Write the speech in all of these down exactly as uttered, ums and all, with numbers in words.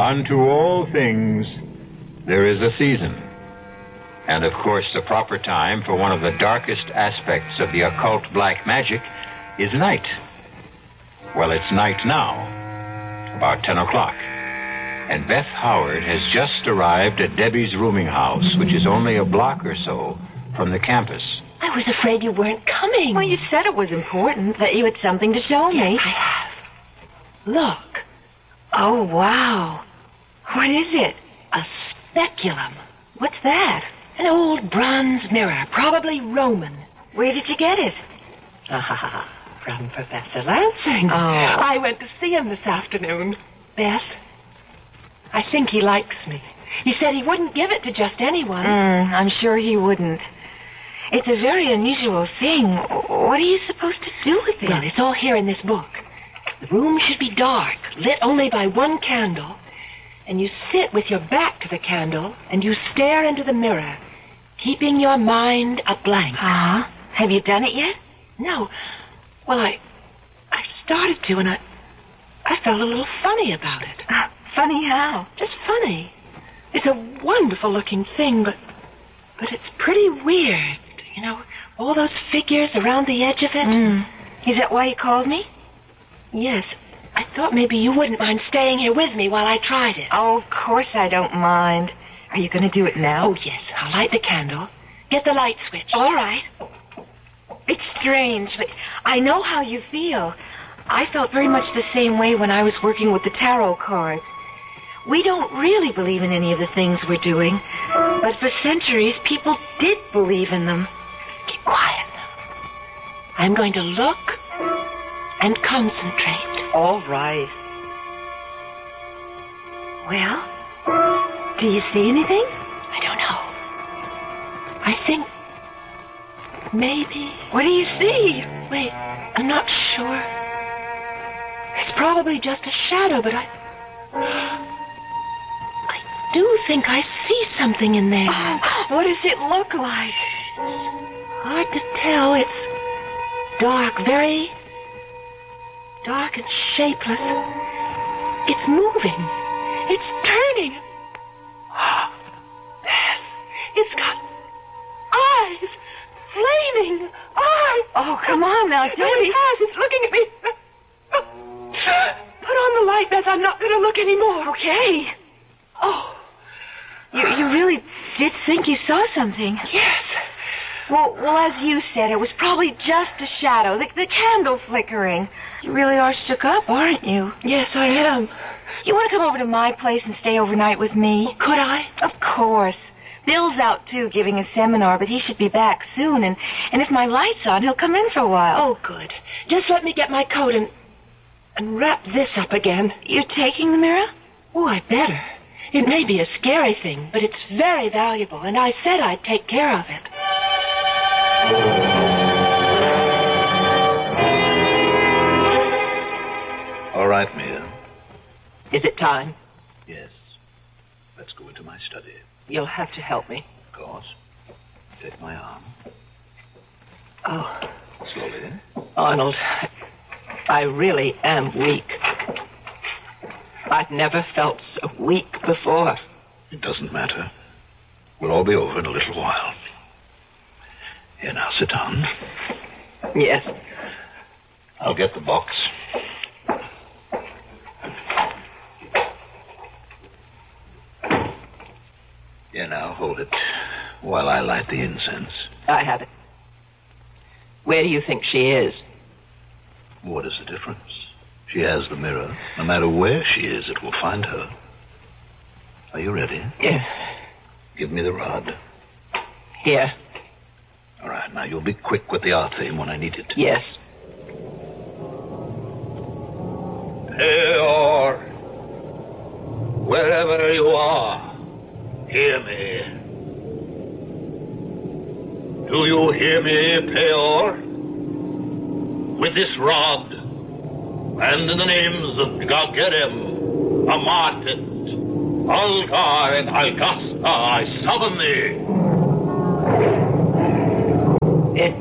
Unto all things there is a season. And, of course, the proper time for one of the darkest aspects of the occult black magic is night. Well, it's night now, about ten o'clock. And Beth Howard has just arrived at Debbie's rooming house, which is only a block or so from the campus. I was afraid you weren't coming. Well, you said it was important, that you had something to show me. Yes, I have. Look. Oh, wow. What is it? A speculum. What's that? An old bronze mirror, probably Roman. Where did you get it? Ah, from Professor Lansing. Oh. I went to see him this afternoon. Beth, I think he likes me. He said he wouldn't give it to just anyone. Mm, I'm sure he wouldn't. It's a very unusual thing. What are you supposed to do with it? Well, it's all here in this book. The room should be dark, lit only by one candle. And you sit with your back to the candle, and you stare into the mirror, keeping your mind a blank. Uh-huh. Have you done it yet? No. Well, I I started to, and I, I felt a little funny about it. Uh, funny how? Just funny. It's a wonderful-looking thing, but but it's pretty weird. You know, all those figures around the edge of it. Mm. Is that why you called me? Yes. I thought maybe you wouldn't mind staying here with me while I tried it. Oh, of course I don't mind. Are you going to do it now? Oh, yes. I'll light the candle. Get the light switch. All right. It's strange, but I know how you feel. I felt very much the same way when I was working with the tarot cards. We don't really believe in any of the things we're doing, but for centuries, people did believe in them. Keep quiet now. I'm going to look and concentrate. All right. Well, do you see anything? I don't know. I think maybe... What do you see? Wait, I'm not sure. It's probably just a shadow, but I... I do think I see something in there. Oh, what does it look like? It's hard to tell. It's dark, very dark and shapeless. It's moving. It's turning. Beth, it's got eyes. Flaming eyes. Oh, come on now, Debbie. It has. It's looking at me. Put on the light, Beth. I'm not going to look anymore. Okay. Oh. You, you really did think you saw something. Yes. Well, well, as you said, it was probably just a shadow, the, the candle flickering. You really are shook up, aren't you? Yes, I am. You want to come over to my place and stay overnight with me? Could I? Of course. Bill's out, too, giving a seminar, but he should be back soon, and, and if my light's on, he'll come in for a while. Oh, good. Just let me get my coat and, and wrap this up again. You're taking the mirror? Oh, I better. It may be a scary thing, but it's very valuable, and I said I'd take care of it. All right, Mia. Is it time? Yes. Let's go into my study. You'll have to help me. Of course. Take my arm. Oh. Slowly. Arnold, I really am weak. I've never felt so weak before. It doesn't matter. We'll all be over in a little while. Here, now, sit down. Yes. I'll get the box. Here, now, hold it while I light the incense. I have it. Where do you think she is? What is the difference? She has the mirror. No matter where she is, it will find her. Are you ready? Yes. Give me the rod. Here. All right, now you'll be quick with the art theme when I need it. Yes. Peor, wherever you are, hear me. Do you hear me, Peor? With this rod, and in the names of Gagerim, Amatet, Algar, and Algasta, I summon thee. It...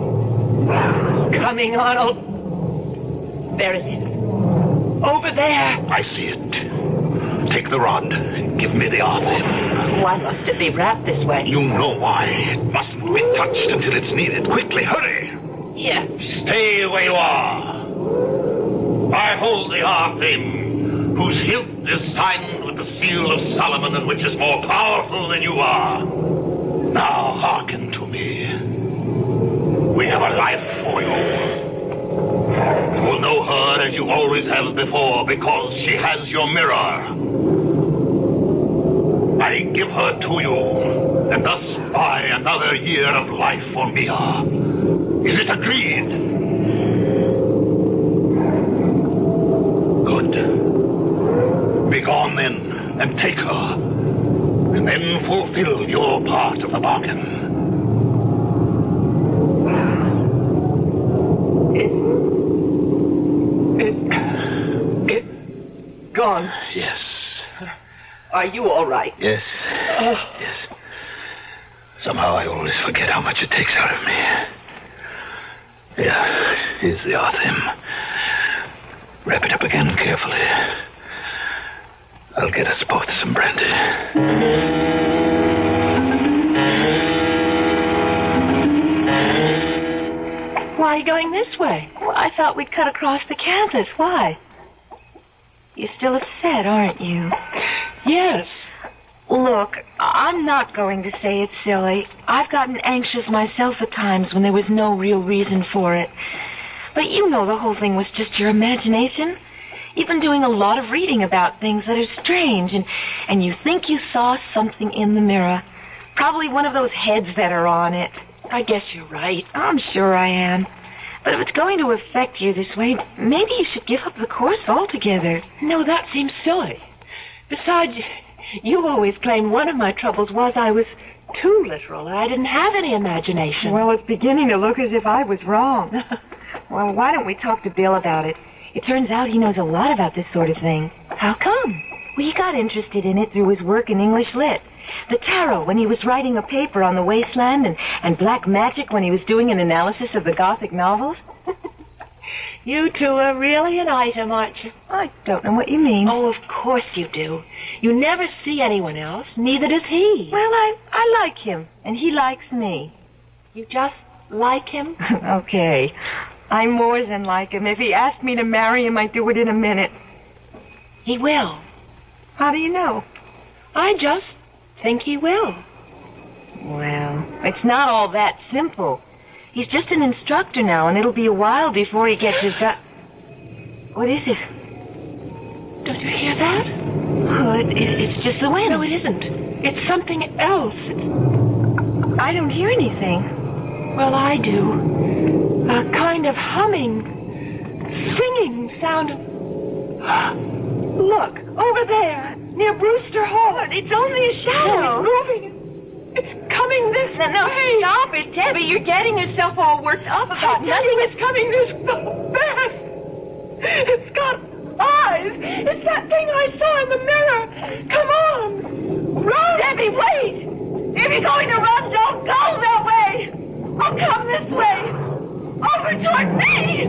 It's... coming, Arnold. There it is. Over there. I see it. Take the rod. Give me the Arthim. Why must it be wrapped this way? You know why. It mustn't be touched until it's needed. Quickly, hurry. Here. Stay where you are. I hold the Arthim, whose hilt is signed with the seal of Solomon, and which is more powerful than you are. Now hearken to me. We have a life for you. You will know her as you always have before, because she has your mirror. I give her to you, and thus buy another year of life for Mia. Is it agreed? Good. Begone then, and take her, and then fulfill your part of the bargain. Is it gone? Yes. Are you all right? Yes. Oh. Yes. Somehow I always forget how much it takes out of me. Yeah, here's the Arthim. Wrap it up again carefully. I'll get us both some brandy. Why are you going this way? Well, I thought we'd cut across the campus. Why? You're still upset, aren't you? Yes. Look, I'm not going to say it's silly. I've gotten anxious myself at times when there was no real reason for it. But you know the whole thing was just your imagination. You've been doing a lot of reading about things that are strange, and, and you think you saw something in the mirror. Probably one of those heads that are on it. I guess you're right. I'm sure I am. But if it's going to affect you this way, maybe you should give up the course altogether. No, that seems silly. Besides, you always claimed one of my troubles was I was too literal, and I didn't have any imagination. Well, it's beginning to look as if I was wrong. Well, why don't we talk to Bill about it? It turns out he knows a lot about this sort of thing. How come? Well, he got interested in it through his work in English Lit. The tarot when he was writing a paper on the wasteland, and, and black magic when he was doing an analysis of the Gothic novels. You two are really an item, aren't you? I don't know what you mean. Oh, of course you do. You never see anyone else, neither does he. Well, I, I like him, and he likes me. You just like him? Okay. I more than like him. If he asked me to marry him, I'd do it in a minute. He will. How do you know? I just think he will. Well, it's not all that simple. He's just an instructor now, and it'll be a while before he gets his... Du- what is it? Don't you hear that? Oh, it, it, it's just the wind. No, it isn't. It's something else. It's... I don't hear anything. Well, I do. A kind of humming, singing sound. Look, over there, near Brewster Hall. It's only a shadow. No, it's moving. It's coming this no, no, way. Stop it, Debbie. You're getting yourself all worked up about I'm telling you, it's coming this fast. It's got eyes. It's that thing I saw in the mirror. Come on. Run. Debbie, wait. If you're going to run, don't go that way. I'll come this way. Over toward me.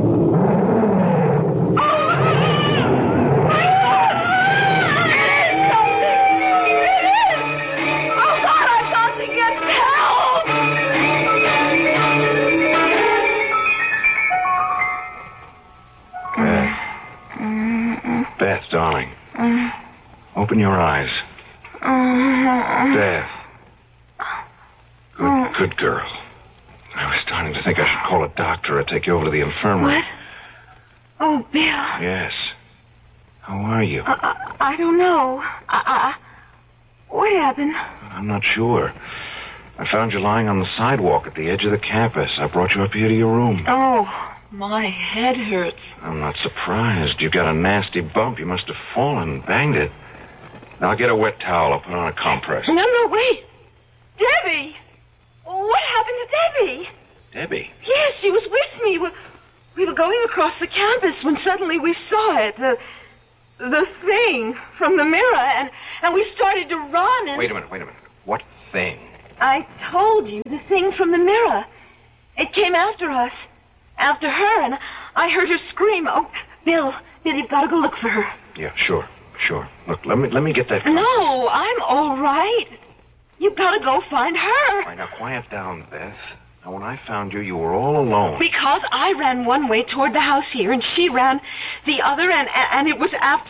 Beth, darling. Mm. Open your eyes. Mm. Beth. Good, good girl. I was starting to think I should call a doctor or take you over to the infirmary. What? Oh, Bill. Yes. How are you? I, I, I don't know. I, I, what happened? I'm not sure. I found you lying on the sidewalk at the edge of the campus. I brought you up here to your room. Oh, my head hurts. I'm not surprised. You got a nasty bump. You must have fallen and banged it. Now get a wet towel. I'll put on a compress. No, no, wait. Debbie! What happened to Debbie? Debbie? Yes, she was with me. We, we were going across the campus when suddenly we saw it. The, the thing from the mirror, and, and we started to run. And Wait a minute, wait a minute. What thing? I told you, the thing from the mirror. It came after us. After her, and I heard her scream. Oh, Bill, Bill, you've got to go look for her. Yeah, sure, sure. Look, let me let me get that. No, I'm all right. You've got to go find her. All right, now quiet down, Beth. Now, when I found you, you were all alone. Because I ran one way toward the house here, and she ran the other, and and it was after.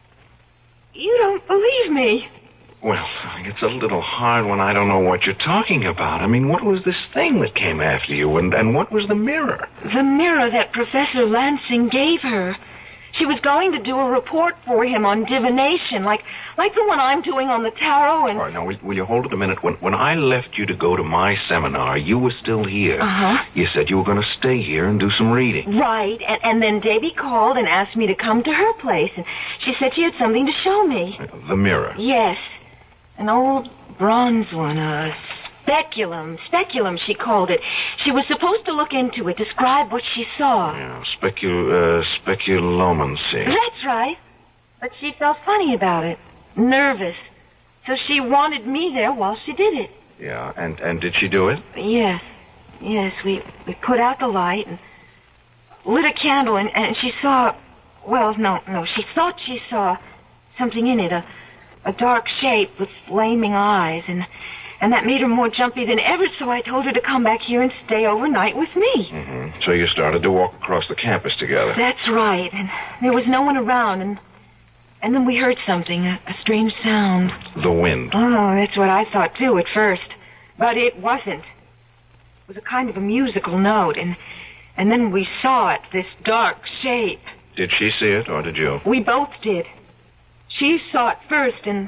You don't believe me. Well, it's a little hard when I don't know what you're talking about. I mean, what was this thing that came after you, and, and what was the mirror? The mirror that Professor Lansing gave her. She was going to do a report for him on divination, like like the one I'm doing on the tarot. And all right, now, will, will you hold it a minute? When, when I left you to go to my seminar, you were still here. Uh-huh. You said you were going to stay here and do some reading. Right, and, and then Debbie called and asked me to come to her place, and she said she had something to show me. The mirror. Yes, an old bronze one, a speculum. Speculum, she called it. She was supposed to look into it, describe what she saw. Yeah, specu- uh, speculomancy. That's right. But she felt funny about it, nervous. So she wanted me there while she did it. Yeah, and, and did she do it? Yes, yes. We, we put out the light and lit a candle, and, and she saw... Well, no, no, she thought she saw something in it, a, a dark shape with flaming eyes, and... And that made her more jumpy than ever, so I told her to come back here and stay overnight with me. Mm-hmm. So you started to walk across the campus together. That's right. And there was no one around, and and then we heard something, a, a strange sound. The wind. Oh, that's what I thought, too, at first. But it wasn't. It was a kind of a musical note, and and then we saw it, this dark shape. Did she see it, or did you? We both did. She saw it first, and...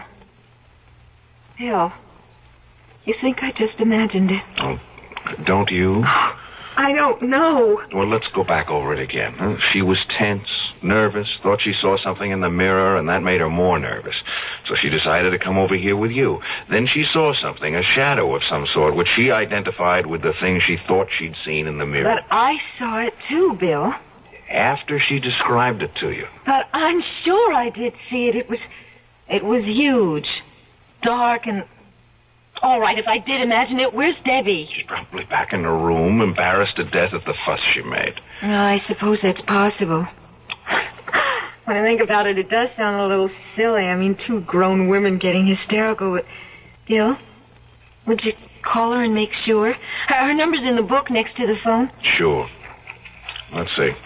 Bill... You think I just imagined it? Oh, don't you? I don't know. Well, let's go back over it again. Huh? She was tense, nervous, thought she saw something in the mirror, and that made her more nervous. So she decided to come over here with you. Then she saw something, a shadow of some sort, which she identified with the thing she thought she'd seen in the mirror. But I saw it too, Bill. After she described it to you. But I'm sure I did see it. It was, it was huge, dark, and... All right, if I did imagine it, where's Debbie? She's probably back in her room, embarrassed to death at the fuss she made. No, I suppose that's possible. When I think about it, it does sound a little silly. I mean, two grown women getting hysterical. Bill, would you call her and make sure? Her, her number's in the book next to the phone. Sure. Let's see.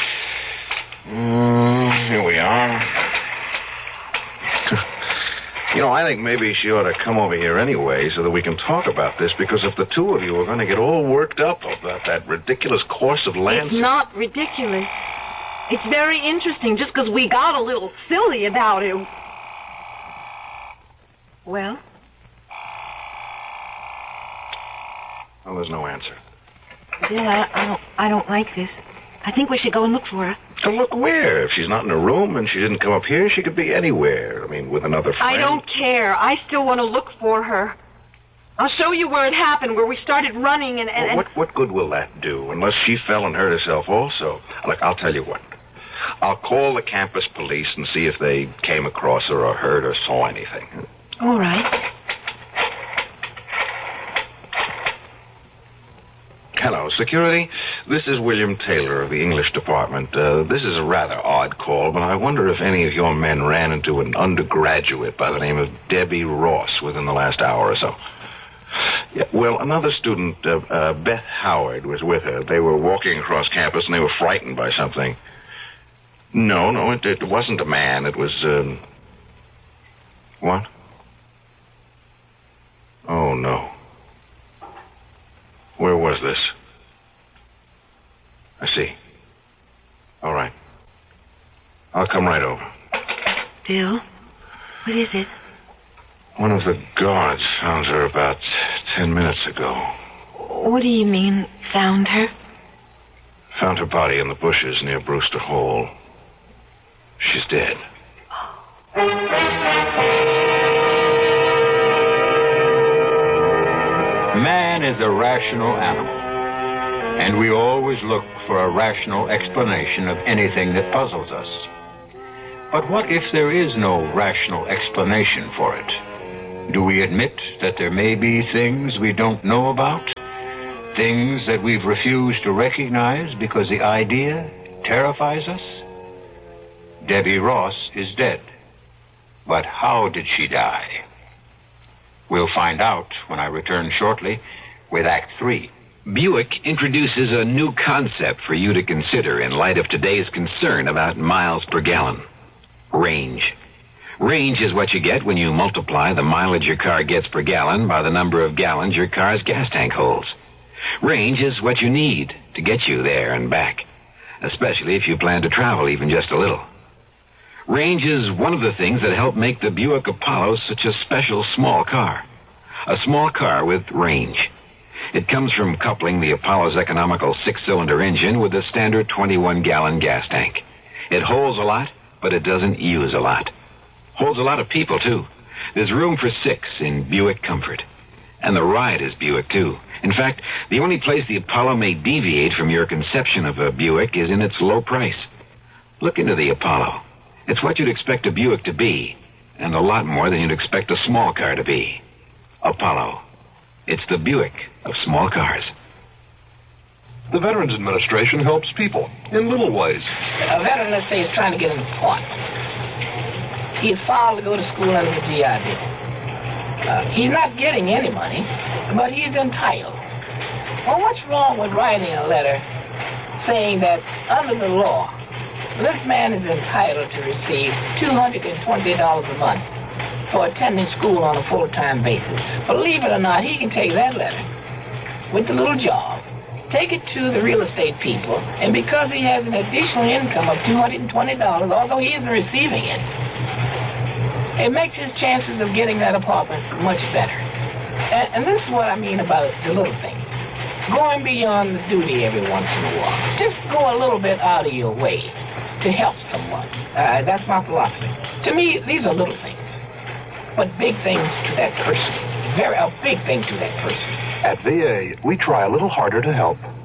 Mm, here we are. You know, I think maybe she ought to come over here anyway so that we can talk about this, because if the two of you are going to get all worked up about that ridiculous course of Lansing... It's not ridiculous. It's very interesting just because we got a little silly about it. Well? Well, there's no answer. Bill, I, I don't, I don't like this. I think we should go and look for her. To look where? If she's not in her room and she didn't come up here, she could be anywhere. I mean, with another friend. I don't care. I still want to look for her. I'll show you where it happened, where we started running and... and, well, what, what good will that do, unless she fell and hurt herself also? Look, I'll tell you what. I'll call the campus police and see if they came across her or heard or saw anything. All right. Hello, security. This is William Taylor of the English department. Uh, this is a rather odd call, but I wonder if any of your men ran into an undergraduate by the name of Debbie Ross within the last hour or so. Yeah, well, another student, uh, uh, Beth Howard, was with her. They were walking across campus, and they were frightened by something. No, no, it, it wasn't a man. It was, um... What? Oh, no. Where was this? I see. All right. I'll come right over. Bill, what is it? One of the guards found her about ten minutes ago. What do you mean, found her? Found her body in the bushes near Brewster Hall. She's dead. Man is a rational animal, and we always look for a rational explanation of anything that puzzles us. But what if there is no rational explanation for it? Do we admit that there may be things we don't know about? Things that we've refused to recognize because the idea terrifies us? Debbie Ross is dead. But how did she die? We'll find out when I return shortly with Act Three. Buick introduces a new concept for you to consider in light of today's concern about miles per gallon. Range. Range is what you get when you multiply the mileage your car gets per gallon by the number of gallons your car's gas tank holds. Range is what you need to get you there and back, especially if you plan to travel even just a little. Range is one of the things that help make the Buick Apollo such a special small car. A small car with range. It comes from coupling the Apollo's economical six-cylinder engine with a standard twenty-one gallon gas tank. It holds a lot, but it doesn't use a lot. Holds a lot of people, too. There's room for six in Buick Comfort. And the ride is Buick, too. In fact, the only place the Apollo may deviate from your conception of a Buick is in its low price. Look into the Apollo. It's what you'd expect a Buick to be, and a lot more than you'd expect a small car to be. Apollo. It's the Buick of small cars. The Veterans Administration helps people in little ways. A veteran, let's say, is trying to get an appointment. He is filed to go to school under the G I Bill. Uh, he's not getting any money, but he's entitled. Well, what's wrong with writing a letter saying that under the law, this man is entitled to receive two hundred twenty dollars a month for attending school on a full-time basis? Believe it or not, he can take that letter with the little job, take it to the real estate people, and because he has an additional income of two hundred twenty dollars, although he isn't receiving it, it makes his chances of getting that apartment much better. And, and this is what I mean about the little things. Going beyond the duty every once in a while. Just go a little bit out of your way to help someone. Uh, that's my philosophy. To me, these are little things, but big things to that person. Very, a big thing to that person. At V A, we try a little harder to help.